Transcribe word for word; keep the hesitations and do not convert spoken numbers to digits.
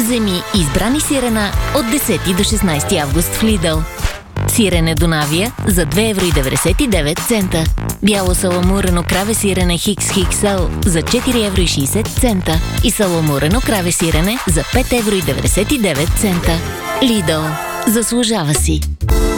Вземи избрани сирена от десети до шестнайсети август в Lidl. Сирене Донавия за две евро и деветдесет и девет цента. Бяло саламурено краве сирене Хикс Икс Ел за четири евро и шейсет цента. И саламурено краве сирене за пет евро и деветдесет и девет цента. Lidl. Заслужава си!